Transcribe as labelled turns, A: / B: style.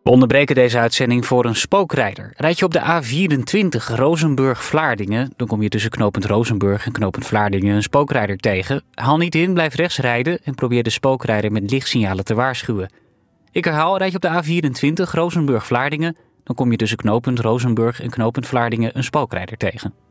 A: We onderbreken deze uitzending voor een spookrijder. Rijd je op de A24 Rozenburg-Vlaardingen, dan kom je tussen knooppunt Rozenburg en knooppunt Vlaardingen een spookrijder tegen. Haal niet in, blijf rechts rijden en probeer de spookrijder met lichtsignalen te waarschuwen. Ik herhaal, rijd je op de A24 Rozenburg-Vlaardingen, dan kom je tussen knooppunt Rozenburg en knooppunt Vlaardingen een spookrijder tegen.